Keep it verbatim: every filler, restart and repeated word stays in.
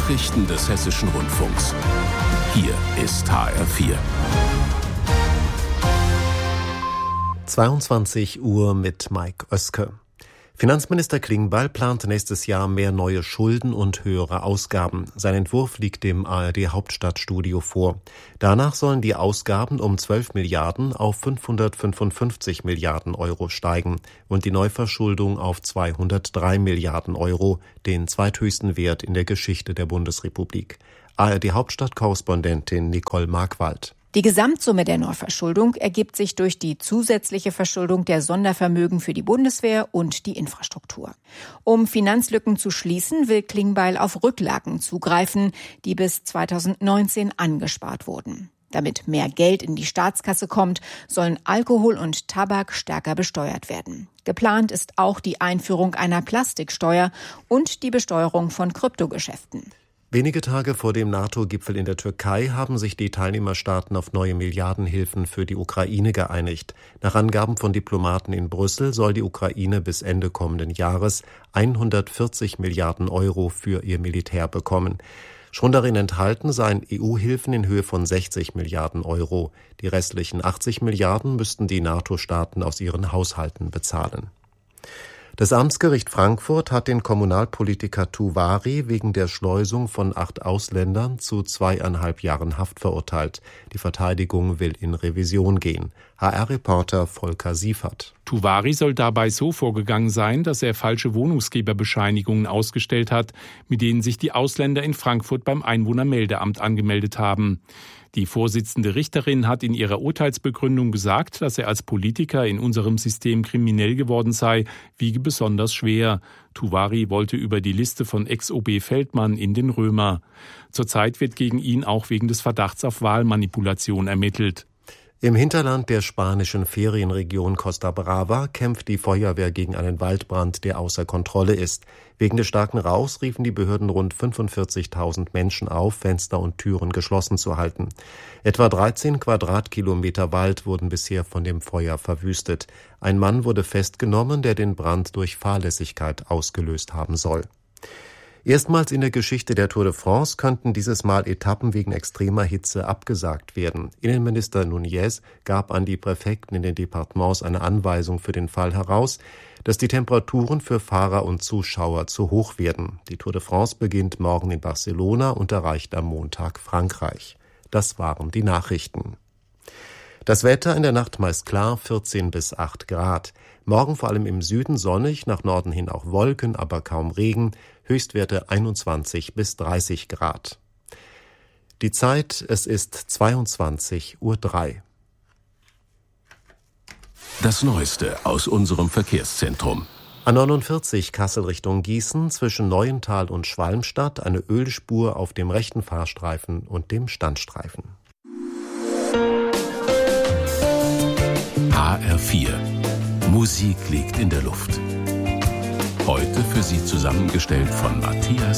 Nachrichten des Hessischen Rundfunks. Hier ist H R vier. zweiundzwanzig Uhr mit Mike Oeske. Finanzminister Klingbeil plant nächstes Jahr mehr neue Schulden und höhere Ausgaben. Sein Entwurf liegt dem A R D-Hauptstadtstudio vor. Danach sollen die Ausgaben um zwölf Milliarden auf fünfhundertfünfundfünfzig Milliarden Euro steigen und die Neuverschuldung auf zweihundertdrei Milliarden Euro, den zweithöchsten Wert in der Geschichte der Bundesrepublik. A R D-Hauptstadtkorrespondentin Nicole Markwald. Die Gesamtsumme der Neuverschuldung ergibt sich durch die zusätzliche Verschuldung der Sondervermögen für die Bundeswehr und die Infrastruktur. Um Finanzlücken zu schließen, will Klingbeil auf Rücklagen zugreifen, die bis zweitausendneunzehn angespart wurden. Damit mehr Geld in die Staatskasse kommt, sollen Alkohol und Tabak stärker besteuert werden. Geplant ist auch die Einführung einer Plastiksteuer und die Besteuerung von Kryptogeschäften. Wenige Tage vor dem NATO-Gipfel in der Türkei haben sich die Teilnehmerstaaten auf neue Milliardenhilfen für die Ukraine geeinigt. Nach Angaben von Diplomaten in Brüssel soll die Ukraine bis Ende kommenden Jahres hundertvierzig Milliarden Euro für ihr Militär bekommen. Schon darin enthalten seien E U-Hilfen in Höhe von sechzig Milliarden Euro. Die restlichen achtzig Milliarden müssten die NATO-Staaten aus ihren Haushalten bezahlen. Das Amtsgericht Frankfurt hat den Kommunalpolitiker Tuwari wegen der Schleusung von acht Ausländern zu zweieinhalb Jahren Haft verurteilt. Die Verteidigung will in Revision gehen. H R-Reporter Volker Siefert. Tuwari soll dabei so vorgegangen sein, dass er falsche Wohnungsgeberbescheinigungen ausgestellt hat, mit denen sich die Ausländer in Frankfurt beim Einwohnermeldeamt angemeldet haben. Die Vorsitzende Richterin hat in ihrer Urteilsbegründung gesagt, dass er als Politiker in unserem System kriminell geworden sei, wiege besonders schwer. Tuwari wollte über die Liste von Ex-O B Feldmann in den Römer. Zurzeit wird gegen ihn auch wegen des Verdachts auf Wahlmanipulation ermittelt. Im Hinterland der spanischen Ferienregion Costa Brava kämpft die Feuerwehr gegen einen Waldbrand, der außer Kontrolle ist. Wegen des starken Rauchs riefen die Behörden rund fünfundvierzigtausend Menschen auf, Fenster und Türen geschlossen zu halten. Etwa dreizehn Quadratkilometer Wald wurden bisher von dem Feuer verwüstet. Ein Mann wurde festgenommen, der den Brand durch Fahrlässigkeit ausgelöst haben soll. Erstmals in der Geschichte der Tour de France könnten dieses Mal Etappen wegen extremer Hitze abgesagt werden. Innenminister Núñez gab an die Präfekten in den Departements eine Anweisung für den Fall heraus, dass die Temperaturen für Fahrer und Zuschauer zu hoch werden. Die Tour de France beginnt morgen in Barcelona und erreicht am Montag Frankreich. Das waren die Nachrichten. Das Wetter in der Nacht meist klar, vierzehn bis acht Grad. Morgen vor allem im Süden sonnig, nach Norden hin auch Wolken, aber kaum Regen. Höchstwerte einundzwanzig bis dreißig Grad. Die Zeit, es ist zweiundzwanzig Uhr drei. Das Neueste aus unserem Verkehrszentrum. A neunundvierzig Kassel Richtung Gießen zwischen Neuental und Schwalmstadt eine Ölspur auf dem rechten Fahrstreifen und dem Standstreifen. H R vier. Musik liegt in der Luft. Heute für Sie zusammengestellt von Matthias